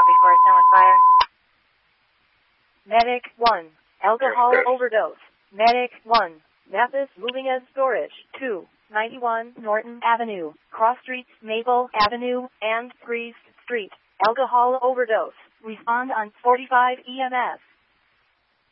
before it's on fire. Medic 1. Alcohol overdose. Medic 1. Mathis moving and storage. 2. 91 Norton Avenue, Cross Streets, Maple Avenue, and Priest Street. Alcohol overdose. Respond on 45 EMS.